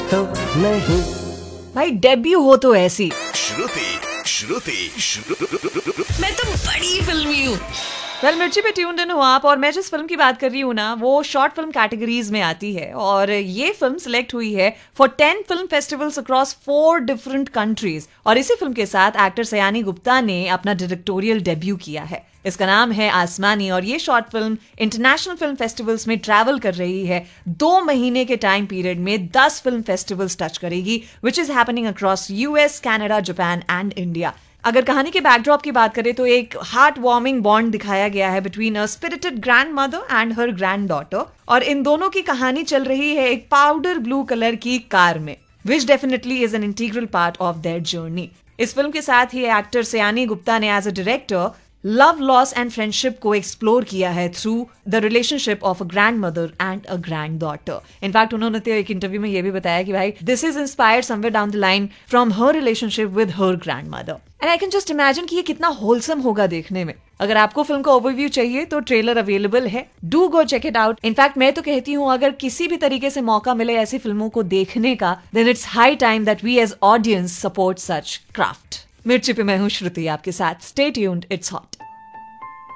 तो नहीं। भाई डेब्यू हो तो ऐसी। मैं तो बड़ी फिल्मी हूँ। वेल मिर्ची पे ट्यून्ड इन हो आप, और मैं जिस फिल्म की बात कर रही हूँ ना वो शॉर्ट फिल्म कैटेगरीज में आती है, और ये फिल्म सिलेक्ट हुई है for 10 film festivals across 4 different countries. और इसी फिल्म के साथ एक्टर सयानी गुप्ता ने अपना डायरेक्टोरियल डेब्यू किया है। इसका नाम है आसमानी, और ये short film international film festivals में ट्रैवल कर रही है। 2 महीने के टाइम पीरियड में 10 फिल्म फेस्टिवल्स टच करेगी, which is happening across US, Canada, Japan and India. अगर कहानी के बैकड्रॉप की बात करें तो एक हार्ट वार्मिंग बॉन्ड दिखाया गया है between a spirited grand mother and her grand daughter, और इन दोनों की कहानी चल रही है एक पाउडर ब्लू कलर की कार में, विच definitely is an integral part of their journey. इस फिल्म के साथ ही एक्टर सयानी गुप्ता ने as a director love, loss and friendship को एक्सप्लोर किया है through the relationship of a grand mother and a grand daughter. In fact उन्होंने तो एक इंटरव्यू में ये भी बताया कि भाई this is inspired somewhere down the line from her relationship with her grand mother. And I can just imagine कि ये कितना होलसम होगा देखने में। अगर आपको फिल्म का ओवरव्यू चाहिए तो ट्रेलर अवेलेबल है, do go check it out. In fact मैं तो कहती हूँ अगर किसी भी तरीके से मौका मिले ऐसी फिल्मों को देखने का, then it's high time that we as audience support such craft. मिर्ची पे मैं हूँ श्रुति आपके साथ। Stay tuned, it's hot.